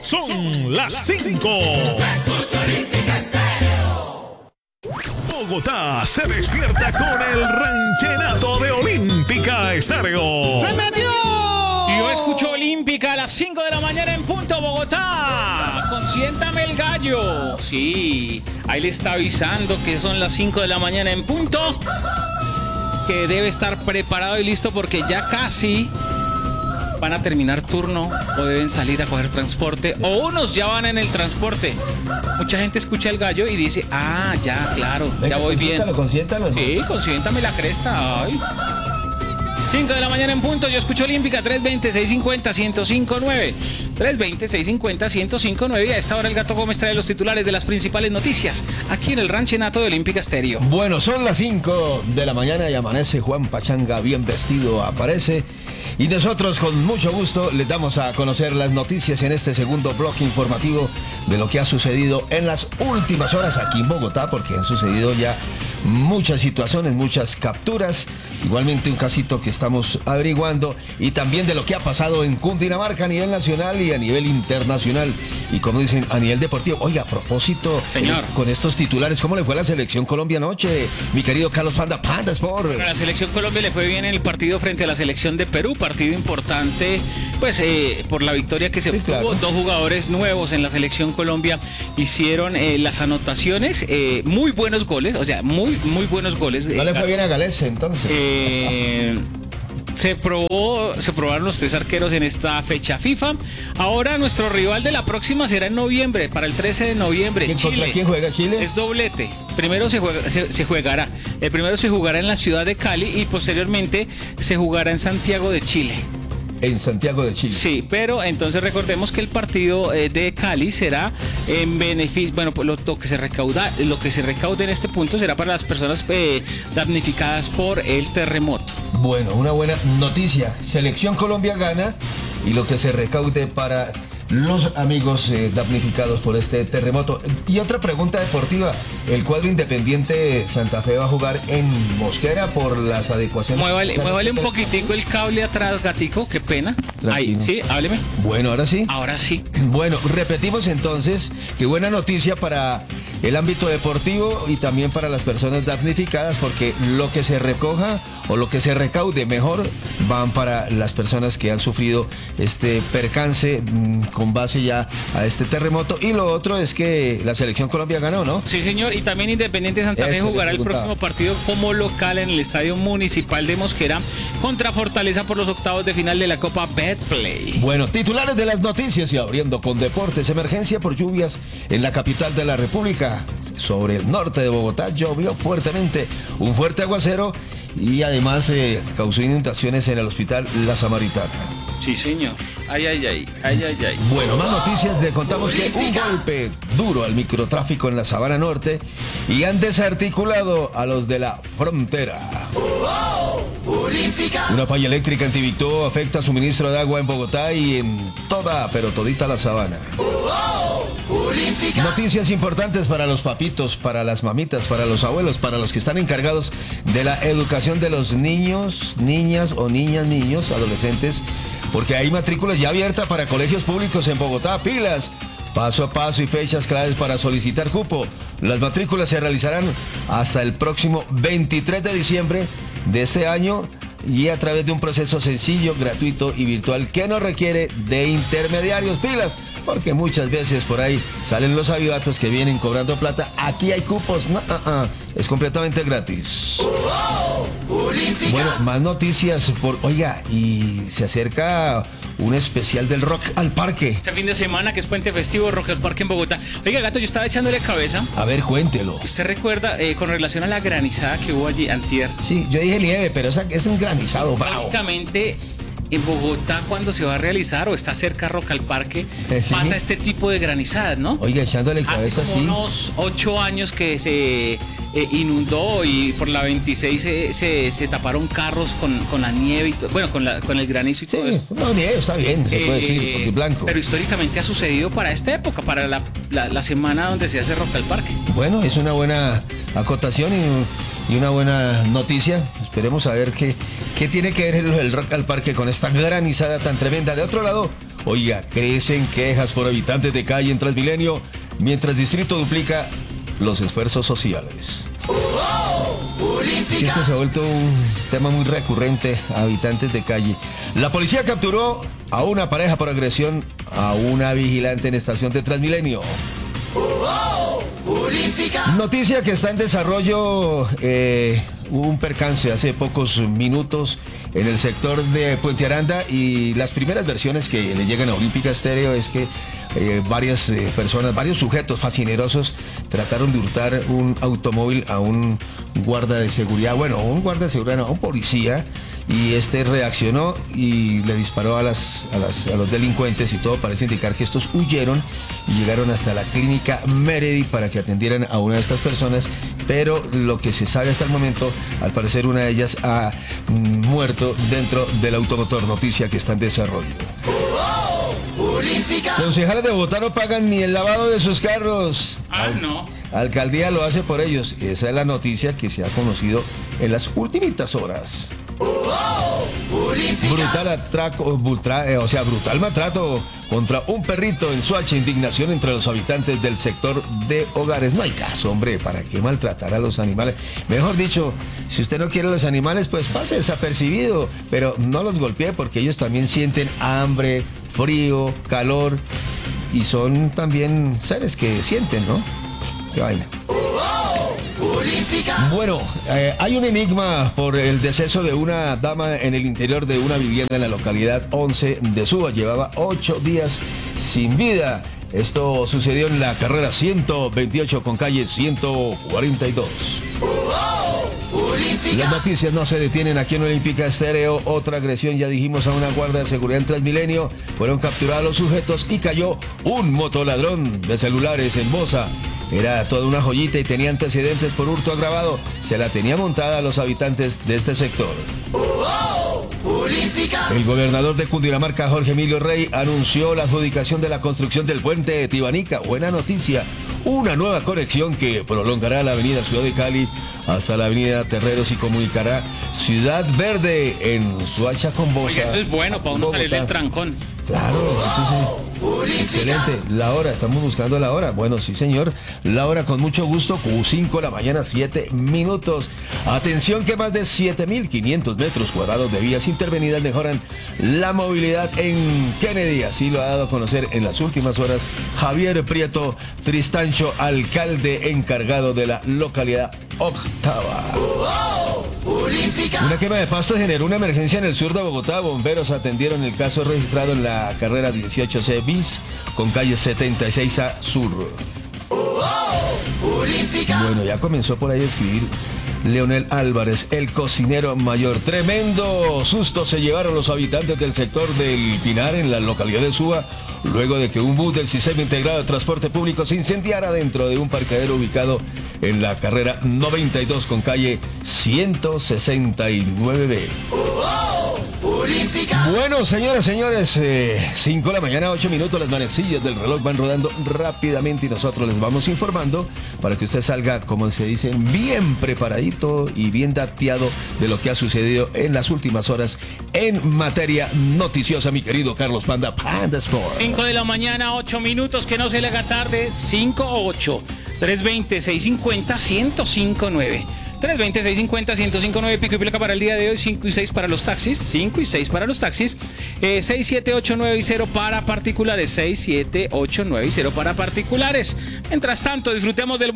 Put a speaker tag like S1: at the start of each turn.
S1: Son las 5. Bogotá se despierta con el ranchenato de Olímpica Estéreo.
S2: ¡Se metió!
S3: Yo escucho Olímpica a las 5 de la mañana en punto, Bogotá. Consiéntame el gallo. Sí, ahí le está avisando que son las 5 de la mañana en punto. Que debe estar preparado y listo porque ya casi van a terminar turno o deben salir a coger transporte o unos ya van en el transporte. Mucha gente escucha el gallo y dice, ya, claro,
S2: venga,
S3: ya voy bien.
S2: Consiéntalo.
S3: Sí, consiéntame la cresta. Ay. 5 de la mañana en punto, yo escucho Olímpica, 320-650-1059. 320-650-1059. Y a esta hora el Gato Gómez trae los titulares de las principales noticias aquí en el ranchenato de Olímpica Estéreo.
S2: Bueno, son las 5 de la mañana y amanece Juan Pachanga bien vestido, aparece. Y nosotros con mucho gusto les damos a conocer las noticias en este segundo bloque informativo de lo que ha sucedido en las últimas horas aquí en Bogotá, porque han sucedido ya muchas situaciones, muchas capturas, igualmente un casito que estamos averiguando, y también de lo que ha pasado en Cundinamarca a nivel nacional y a nivel internacional, y como dicen, a nivel deportivo. Oiga, a propósito,
S3: señor,
S2: con estos titulares, ¿cómo le fue a la selección Colombia anoche, mi querido Carlos Panda Sport?
S3: Bueno, a la selección Colombia le fue bien en el partido frente a la selección de Perú, partido importante, pues por la victoria que se obtuvo. Claro. Dos jugadores nuevos en la selección Colombia hicieron las anotaciones, muy buenos goles, o sea, muy buenos goles.
S2: ¿No le fue bien a Gales entonces?
S3: Se probaron los 3 arqueros en esta fecha FIFA. Ahora nuestro rival de la próxima será en noviembre, para el 13 de noviembre.
S2: ¿Contra quién juega Chile?
S3: Es doblete. Primero se jugará. El primero se jugará en la ciudad de Cali y posteriormente se jugará en Santiago de Chile.
S2: En Santiago de Chile.
S3: Sí, pero entonces recordemos que el partido de Cali será en beneficio, bueno, pues lo que se recaude en este punto será para las personas damnificadas por el terremoto.
S2: Bueno, una buena noticia. Selección Colombia gana y lo que se recaude para los amigos damnificados por este terremoto. Y otra pregunta deportiva, el cuadro Independiente Santa Fe va a jugar en Mosquera por las adecuaciones.
S3: Muévale un poquitico el cable atrás, gatico, qué pena.
S2: Tranquilo.
S3: Ahí, sí, hábleme.
S2: Bueno, ahora sí.
S3: Ahora sí.
S2: Bueno, repetimos entonces, qué buena noticia para el ámbito deportivo y también para las personas damnificadas, porque lo que se recoja o lo que se recaude mejor van para las personas que han sufrido este percance con base ya a este terremoto. Y lo otro es que la selección Colombia ganó, ¿no?
S3: Sí, señor, y también Independiente Santa Fe jugará el próximo partido como local en el Estadio Municipal de Mosquera contra Fortaleza por los octavos de final de la Copa Betplay.
S2: Bueno, titulares de las noticias y abriendo con deportes. Emergencia por lluvias en la capital de la República. Sobre el norte de Bogotá llovió fuertemente, un fuerte aguacero, y además causó inundaciones en el hospital La Samaritana.
S3: Sí, señor. Ay.
S2: Bueno, más noticias. Le contamos que un golpe duro al microtráfico en la Sabana Norte y han desarticulado a los de la frontera. Una falla eléctrica en Tibictó afecta suministro de agua en Bogotá y en todita la Sabana. Noticias importantes para los papitos, para las mamitas, para los abuelos, para los que están encargados de la educación de los niños, niñas o niños, adolescentes, porque hay matrículas ya abiertas para colegios públicos en Bogotá. Pilas, paso a paso y fechas claves para solicitar cupo. Las matrículas se realizarán hasta el próximo 23 de diciembre de este año y a través de un proceso sencillo, gratuito y virtual que no requiere de intermediarios. Pilas, porque muchas veces por ahí salen los avivatos que vienen cobrando plata. Aquí hay cupos, es completamente gratis. Bueno, más noticias oiga, y se acerca un especial del Rock al Parque.
S3: Este fin de semana, que es puente festivo, Rock al Parque en Bogotá. Oiga, Gato, yo estaba echándole cabeza.
S2: A ver, cuéntelo.
S3: ¿Usted recuerda con relación a la granizada que hubo allí antier?
S2: Sí, yo dije nieve, pero es un granizado bravo.
S3: Básicamente, en Bogotá, cuando se va a realizar o está cerca Rock al Parque,
S2: ¿sí?
S3: Pasa este tipo de granizadas, ¿no?
S2: Oiga, echándole cabeza
S3: así.
S2: Hace
S3: como unos 8 años que se inundó y por la 26 se taparon carros con la nieve, con el granizo y todo eso.
S2: No, nieve está bien, se puede decir, porque es blanco.
S3: Pero históricamente ha sucedido para esta época, para la semana donde se hace Rock al Parque.
S2: Bueno, es una buena acotación y una buena noticia. Esperemos a ver qué tiene que ver el Rock al Parque con esta granizada tan tremenda. De otro lado, Oiga, crecen quejas por habitantes de calle en Transmilenio, mientras Distrito duplica los esfuerzos sociales. Esto se ha vuelto un tema muy recurrente a habitantes de calle. La policía capturó a una pareja por agresión a una vigilante en estación de Transmilenio. Noticia que está en desarrollo, un percance hace pocos minutos en el sector de Puente Aranda, y las primeras versiones que le llegan a Olímpica Estéreo es que varias personas, varios sujetos fascinerosos trataron de hurtar un automóvil a un guarda de seguridad, un guarda de seguridad, no, a un policía, y este reaccionó y le disparó a los delincuentes, y todo parece indicar que estos huyeron y llegaron hasta la clínica Meredy para que atendieran a una de estas personas, pero lo que se sabe hasta el momento, al parecer una de ellas ha muerto dentro del automotor, noticia que está en desarrollo. Concejales de Bogotá no pagan ni el lavado de sus carros.
S3: No.
S2: Alcaldía lo hace por ellos. Esa es la noticia que se ha conocido en las ultimitas horas. Brutal maltrato contra un perrito en Soacha. Indignación entre los habitantes del sector de Hogares. No hay caso, hombre, ¿para qué maltratar a los animales? Mejor dicho, si usted no quiere a los animales, pues pase desapercibido, pero no los golpee, porque ellos también sienten hambre, frío, calor, y son también seres que sienten, ¿no? Qué vaina. Bueno, hay un enigma por el deceso de una dama en el interior de una vivienda en la localidad 11 de Suba. Llevaba 8 días sin vida. Esto sucedió en la carrera 128 con calle 142. Las noticias no se detienen aquí en Olímpica Estéreo. Otra agresión, ya dijimos, a una guardia de seguridad en Transmilenio. Fueron capturados los sujetos y cayó un motoladrón de celulares en Bosa. Era toda una joyita y tenía antecedentes por hurto agravado. Se la tenía montada a los habitantes de este sector. El gobernador de Cundinamarca, Jorge Emilio Rey, anunció la adjudicación de la construcción del puente de Tibanica. Buena noticia. Una nueva conexión que prolongará la avenida Ciudad de Cali hasta la avenida Terreros y comunicará Ciudad Verde en Soacha con Bosa.
S3: Oye, eso es bueno para uno salir del trancón.
S2: Claro, eso sí. Excelente. La hora, estamos buscando la hora. Bueno, sí, señor. La hora con mucho gusto, Q5 de la mañana, 7 minutos. Atención que más de 7.500 metros cuadrados de vías intervenidas mejoran la movilidad en Kennedy. Así lo ha dado a conocer en las últimas horas Javier Prieto Tristancho, alcalde encargado de la localidad octava. Una quema de pasto generó una emergencia en el sur de Bogotá. Bomberos atendieron el caso registrado en la carrera 18C bis con calle 76A Sur. Bueno, ya comenzó por ahí a escribir Leonel Álvarez, el cocinero mayor. Tremendo susto se llevaron los habitantes del sector del Pinar en la localidad de Suba, luego de que un bus del Sistema Integrado de Transporte Público se incendiara dentro de un parqueadero ubicado en la carrera 92 con calle 169B. Bueno, señoras, señores, 5 de la mañana, 8 minutos, las manecillas del reloj van rodando rápidamente y nosotros les vamos informando para que usted salga, como se dice, bien preparadito y bien dateado de lo que ha sucedido en las últimas horas en materia noticiosa, mi querido Carlos Panda Sport.
S3: 5 de la mañana, 8 minutos, que no se le haga tarde, 5 o 8, 320-650-1059. 320-650-1059, pico y placa para el día de hoy, 5 y 6 para los taxis, 5 y 6 para los taxis, 67890 para particulares, 67890 para particulares. Mientras tanto, disfrutemos del buen